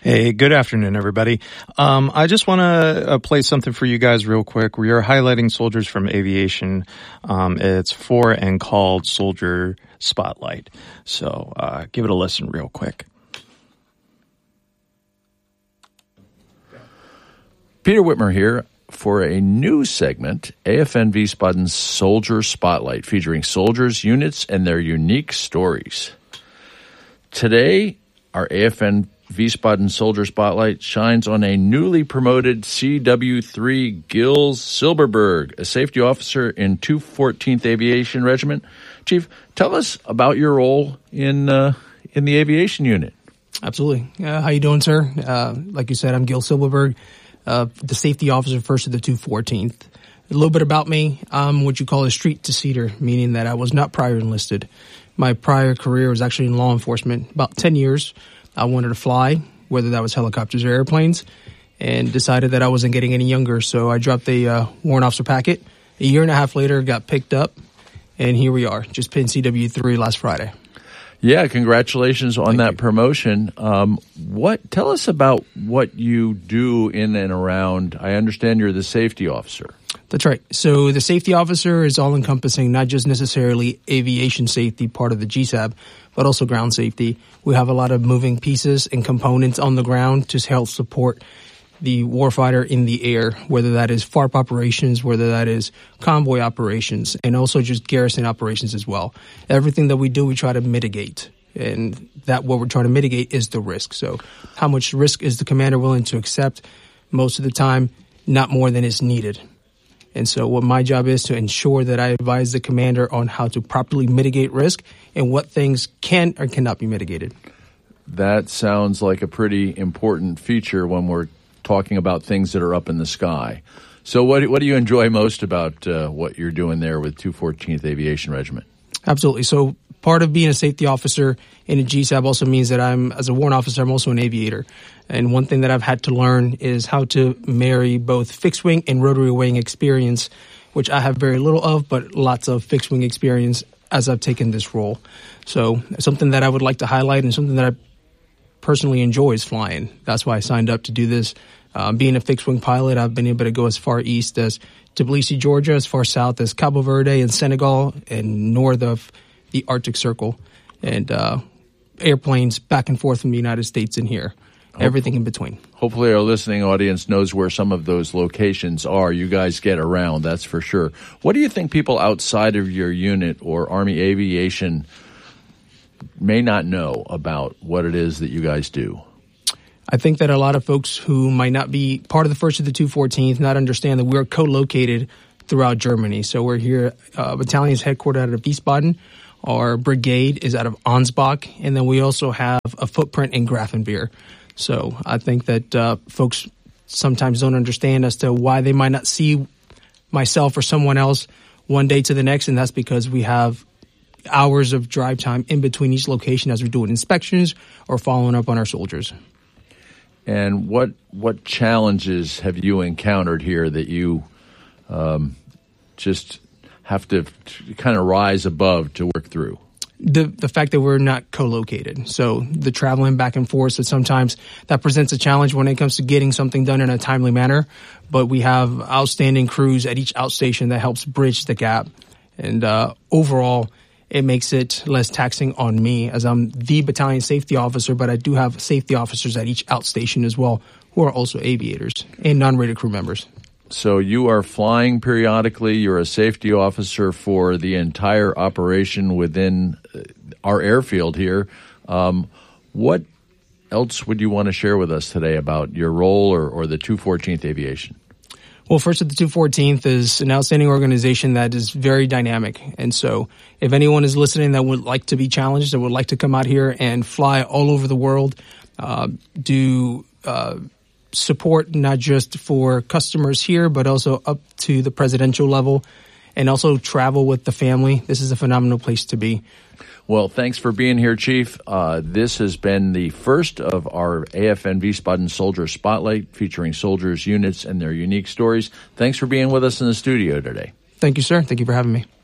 Hey, good afternoon, everybody. I just want to play something for you guys real quick. We are highlighting soldiers from aviation. It's for and called Soldier Spotlight. So give it a listen real quick. Peter Whitmer here for a new segment, AFN Wiesbaden's Soldier Spotlight, featuring soldiers, units, and their unique stories. Today, our AFN Wiesbaden Soldier Spotlight shines on a newly promoted CW3 Gil Silberberg, a safety officer in 214th Aviation Regiment. Chief, tell us about your role in the aviation unit. Absolutely. How you doing, sir? Like you said, I'm Gil Silberberg, the safety officer first of the 214th. A little bit about me. I'm what you call a street to-seater, meaning that I was not prior enlisted. My prior career was actually in law enforcement, about 10 years. I wanted to fly, whether that was helicopters or airplanes, and decided that I wasn't getting any younger. So I dropped a warrant officer packet. A year and a half later, got picked up, and here we are. Just pinned CW3 last Friday. Yeah, congratulations on that promotion. Tell us about what you do in and around. I understand you're the safety officer. That's right. So the safety officer is all-encompassing, not just necessarily aviation safety, part of the GSAB, but also ground safety. We have a lot of moving pieces and components on the ground to help support the warfighter in the air, whether that is FARP operations, whether that is convoy operations, and also just garrison operations as well. Everything that we do, we try to mitigate. And that what we're trying to mitigate is the risk. So how much risk is the commander willing to accept? Most of the time, not more than is needed. And so what my job is to ensure that I advise the commander on how to properly mitigate risk and what things can or cannot be mitigated. That sounds like a pretty important feature when we're talking about things that are up in the sky. So what do you enjoy most about what you're doing there with 214th Aviation Regiment? Absolutely. So part of being a safety officer in a GSAB also means that as a warrant officer, I'm also an aviator. And one thing that I've had to learn is how to marry both fixed wing and rotary wing experience, which I have very little of, but lots of fixed wing experience as I've taken this role. So something that I would like to highlight and something that I personally enjoy is flying. That's why I signed up to do this. Being a fixed wing pilot, I've been able to go as far east as Tbilisi, Georgia, as far south as Cabo Verde and Senegal, and north of the Arctic Circle, and airplanes back and forth from the United States in here. Everything in between. Hopefully our listening audience knows where some of those locations are. You guys get around, that's for sure. What do you think people outside of your unit or Army Aviation may not know about what it is that you guys do? I think that a lot of folks who might not be part of the 1st of the 214th not understand that we're co-located throughout Germany. So we're here, battalion is headquartered out of Wiesbaden. Our brigade is out of Ansbach. And then we also have a footprint in Grafenwehr. So I think that folks sometimes don't understand as to why they might not see myself or someone else one day to the next. And that's because we have hours of drive time in between each location as we're doing inspections or following up on our soldiers. And what challenges have you encountered here that you just have to kind of rise above to work through? The fact that we're not co-located. So the traveling back and forth, so sometimes that presents a challenge when it comes to getting something done in a timely manner. But we have outstanding crews at each outstation that helps bridge the gap. And overall, it makes it less taxing on me as I'm the battalion safety officer, but I do have safety officers at each outstation as well who are also aviators and non-rated crew members. So you are flying periodically. You're a safety officer for the entire operation within our airfield here. What else would you want to share with us today about your role or the 214th Aviation? Well, First of the 214th is an outstanding organization that is very dynamic. And so if anyone is listening that would like to be challenged, that would like to come out here and fly all over the world, do support not just for customers here, but also up to the presidential level, and also travel with the family, this is a phenomenal place to be. Well, thanks for being here, Chief. This has been the first of our AFN Wiesbaden Soldier Spotlight featuring soldiers, units, and their unique stories. Thanks for being with us in the studio today. Thank you, sir. Thank you for having me.